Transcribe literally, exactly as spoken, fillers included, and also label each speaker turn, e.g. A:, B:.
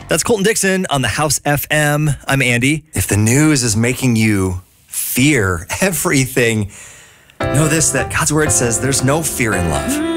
A: That's Colton Dixon on the House F M. I'm Andy. If the news is making you fear everything, know this, that God's word says there's no fear in love.